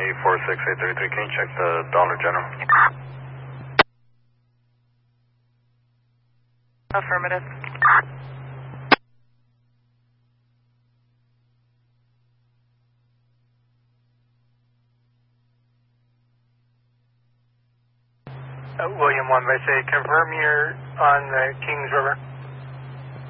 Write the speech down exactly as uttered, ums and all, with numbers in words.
four six eight three three. Can you check the Dollar General? Affirmative. Uh, William one by say, confirm you're on the Kings River.